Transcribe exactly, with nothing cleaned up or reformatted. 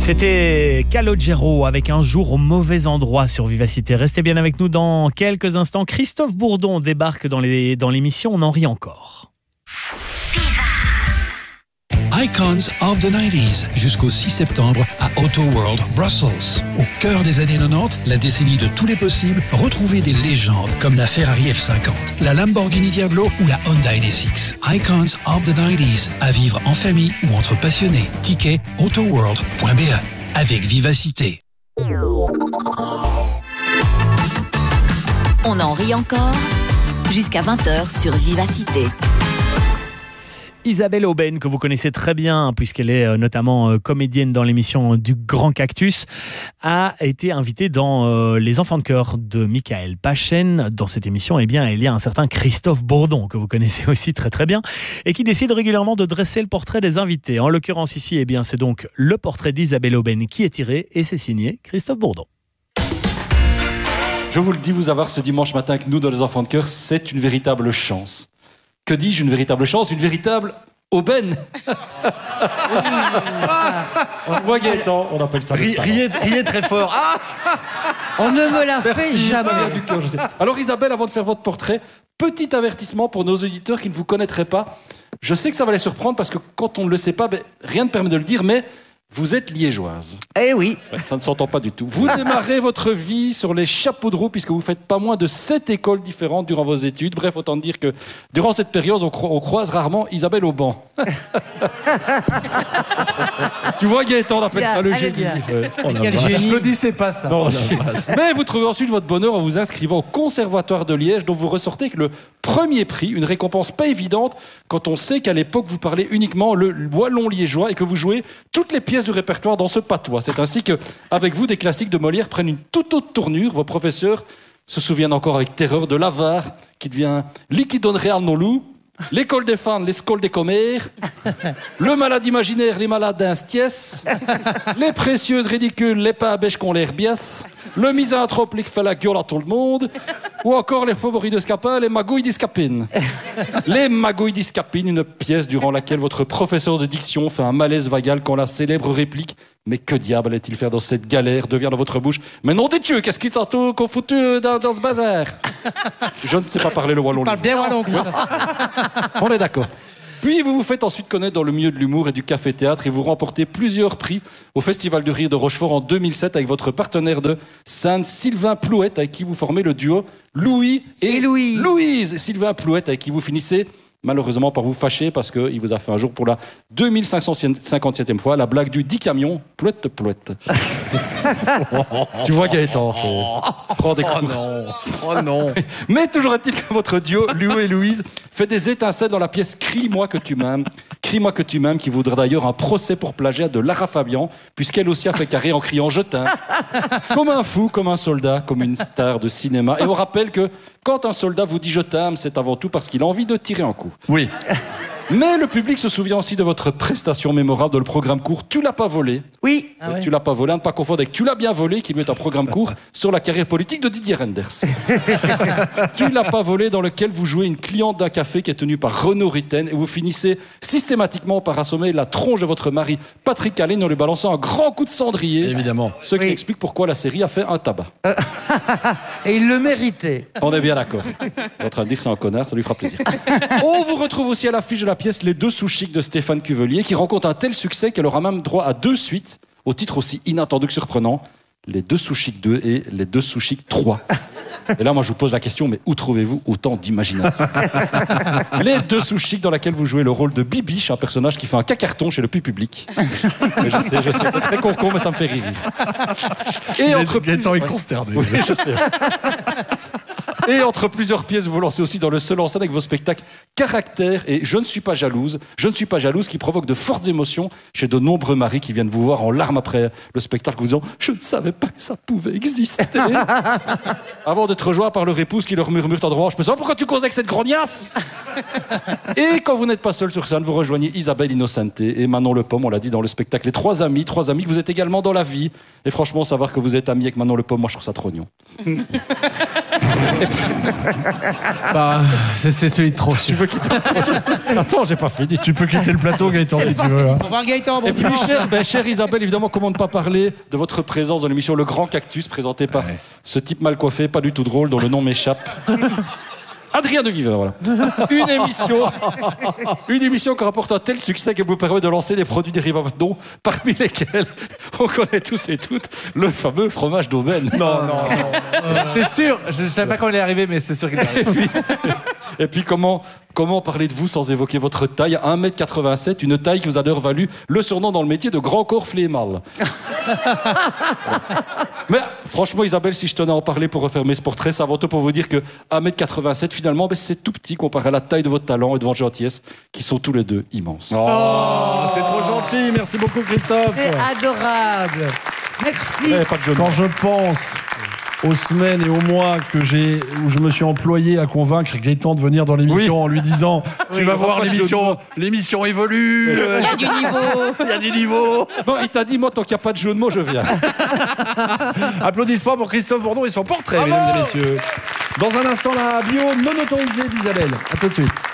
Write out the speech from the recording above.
C'était Calogero avec Un jour au mauvais endroit sur Vivacité. Restez bien avec nous dans quelques instants. Christophe Bourdon débarque dans les, dans l'émission On en rit encore. Icons of the nineties, jusqu'au six septembre à Auto World Brussels. Au cœur des années quatre-vingt-dix, la décennie de tous les possibles, retrouvez des légendes comme la Ferrari F cinquante, la Lamborghini Diablo ou la Honda N S X. Icons of the nineties, à vivre en famille ou entre passionnés. Ticket autoworld point b e avec Vivacité. On en rit encore jusqu'à vingt heures sur Vivacité. Isabelle Aubène, que vous connaissez très bien, puisqu'elle est notamment comédienne dans l'émission du Grand Cactus, a été invitée dans Les Enfants de Cœur de Michael Pachen. Dans cette émission, eh bien, il y a un certain Christophe Bourdon, que vous connaissez aussi très très bien, et qui décide régulièrement de dresser le portrait des invités. En l'occurrence ici, eh bien, c'est donc le portrait d'Isabelle Aubène qui est tiré, et c'est signé Christophe Bourdon. Je vous le dis, vous avoir ce dimanche matin avec nous dans Les Enfants de Cœur, c'est une véritable chance. Que dis-je, une véritable chance? Une véritable aubaine. Moi, Gaëtan, on appelle ça. Ri, riez, riez très fort. Ah on ne me l'a fait Merci, jamais. ça vient du cœur, je sais. Alors Isabelle, avant de faire votre portrait, petit avertissement pour nos auditeurs qui ne vous connaîtraient pas. Je sais que ça va les surprendre parce que quand on ne le sait pas, ben, rien ne permet de le dire, mais vous êtes liégeoise. Eh oui. Ça ne s'entend pas du tout. Vous démarrez votre vie sur les chapeaux de roue puisque vous faites pas moins de sept écoles différentes durant vos études. Bref, autant dire que durant cette période, on, cro- on croise rarement Isabelle au banc. Tu vois, Gaëtan, on appelle Bien, ça le allez génie. bien. Ouais. oh Quel génie. Je ne disais pas ça. Non, Oh si. Mais vous trouvez ensuite votre bonheur en vous inscrivant au Conservatoire de Liège, dont vous ressortez avec le premier prix, une récompense pas évidente quand on sait qu'à l'époque vous parlez uniquement le wallon liégeois et que vous jouez toutes les pièces du répertoire dans ce patois. C'est ainsi que, avec vous, des classiques de Molière prennent une toute autre tournure. Vos professeurs se souviennent encore avec terreur de l'avare qui devient liquidon real non loup. L'école des fans, l'école des commères, le malade imaginaire, les malades d'instiès, les précieuses ridicules, les pains à bêche qu'on l'air bias, le misanthrope qui fait la gueule à tout le monde, ou encore les favoris de Scapin, les magouilles d'Escapine. Les magouilles d'Escapine, une pièce durant laquelle votre professeur de diction fait un malaise vagal quand la célèbre réplique « Mais que diable allait-il faire dans cette galère ?» devient dans votre bouche « Mais non des dieux, qu'est-ce qu'il s'en qu'on foutu dans, dans ce bazar ?» Je ne sais pas parler le wallon. Parle bien wallon. On est d'accord. Puis vous vous faites ensuite connaître dans le milieu de l'humour et du café-théâtre et vous remportez plusieurs prix au Festival du Rire de Rochefort en deux mille sept avec votre partenaire de scène Sylvain Plouette avec qui vous formez le duo Louis et, et Louise. Louise. Sylvain Plouette avec qui vous finissez malheureusement par vous fâcher parce qu'il vous a fait un jour pour la deux mille cinq cent cinquante-septième fois la blague du dix camions Plouette Plouette. Tu vois Gaëtan, c'est... Prends des coups. Oh non, oh non. Mais toujours est-il que votre duo, Louis et Louise, fait des étincelles dans la pièce Crie-moi que tu m'aimes. Crie-moi que tu m'aimes, qui voudrait d'ailleurs un procès pour plagiat de Lara Fabian, puisqu'elle aussi a fait carré en criant « je t'aime ». Comme un fou, comme un soldat, comme une star de cinéma. Et on rappelle que quand un soldat vous dit « je t'aime », c'est avant tout parce qu'il a envie de tirer un coup. Oui. Mais le public se souvient aussi de votre prestation mémorable dans le programme court « Tu l'as pas volé ». Oui. Ah ouais. Tu l'as pas volé, à ne pas confondre avec Tu l'as bien volé, qui lui est un programme court sur la carrière politique de Didier Renders. Tu l'as pas volé, dans lequel vous jouez une cliente d'un café qui est tenue par Renaud Ritten et vous finissez systématiquement par assommer la tronche de votre mari Patrick Allen en lui balançant un grand coup de cendrier. Évidemment. Ce qui Oui. explique pourquoi la série a fait un tabac. Euh, et il le méritait. On est bien d'accord. On est en train de dire que c'est un connard, ça lui fera plaisir. On vous retrouve aussi à l'affiche de la pièce Les Deux Sous-Chics de Stéphane Cuvelier, qui rencontre un tel succès qu'elle aura même droit à deux suites, au titre aussi inattendu que surprenant, Les Deux Sous-Chics deux et Les Deux Sous-Chics trois. Et là, moi, je vous pose la question, mais où trouvez-vous autant d'imagination? Les Deux Sous-Chics, dans laquelle vous jouez le rôle de Bibiche, un personnage qui fait un cacarton chez le public. Mais je sais, je sais, c'est très con-con, mais ça me fait rire. Et entre Gaëtan est Ouais. consterné. Oui, je sais. Et entre plusieurs pièces, vous vous lancez aussi dans le seul en scène avec vos spectacles Caractère et Je ne suis pas jalouse. Je ne suis pas jalouse, qui provoque de fortes émotions chez de nombreux maris qui viennent vous voir en larmes après le spectacle, vous disant « Je ne savais pas que ça pouvait exister !» Avant d'être rejoint par leur épouse qui leur murmure en droit « Je peux savoir pourquoi tu causes avec cette grognasse ?» Et quand vous n'êtes pas seul sur scène, vous rejoignez Isabelle Innocente et Manon Le Pomme, on l'a dit dans le spectacle Les Trois Amis, trois amis que vous êtes également dans la vie. Et franchement, savoir que vous êtes amis avec Manon Le Pomme, moi je trouve ça trop mignon. Et Bah, c'est c'est celui de trop. Tu veux quitter... Attends, j'ai pas fini. Tu peux quitter le plateau, Gaëtan, si tu veux. Là. Au revoir Gaëtan, bon Et puis, dimanche. chère, ben, chère Isabelle, évidemment, comment ne pas parler de votre présence dans l'émission Le Grand Cactus, présentée par Ouais. ce type mal coiffé, pas du tout drôle, dont le nom m'échappe. Adrien de Giver, voilà. Une émission, une émission qui rapporte un tel succès qu'elle vous permet de lancer des produits dérivés à votre nom, parmi lesquels on connaît tous et toutes le fameux fromage d'aubaine. Non, non, non. T'es sûr? Je ne savais pas quand il est arrivé, mais c'est sûr qu'il est Et arrivé. puis, et puis comment, comment parler de vous sans évoquer votre taille, un mètre quatre-vingt-sept, une taille qui vous a d'ailleurs valu le surnom dans le métier de grand corps flémal. Mais franchement, Isabelle, si je tenais à en parler pour refermer ce portrait, c'est avant tout pour vous dire que un mètre quatre-vingt-sept, finalement, ben, c'est tout petit comparé à la taille de votre talent et de votre gentillesse, qui sont tous les deux immenses. Oh, c'est trop gentil. Merci beaucoup, Christophe. C'est adorable. Merci. Eh, pas de jeu de Quand mots. je pense aux semaines et aux mois que j'ai, où je me suis employé à convaincre Gaëtan de venir dans l'émission Oui. en lui disant tu Oui, vas on va voir pas de jeu de l'émission, mots. l'émission évolue. Il y a du niveau. Il y a du niveau. Non, il t'a dit, moi, tant qu'il n'y a pas de jeu de mots, je viens. Applaudissements pour Christophe Bourdon et son portrait, mesdames et messieurs. Dans un instant, la bio non autorisée d'Isabelle. À tout de suite.